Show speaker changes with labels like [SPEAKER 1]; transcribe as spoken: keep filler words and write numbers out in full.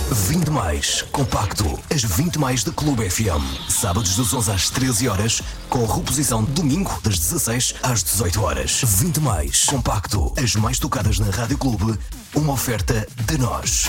[SPEAKER 1] vinte mais, compacto, as vinte mais da Clube F M. Sábados das onze às treze horas, com reposição domingo das dezasseis às dezoito horas. vinte mais, compacto, as mais tocadas na Rádio Clube, uma oferta de nós.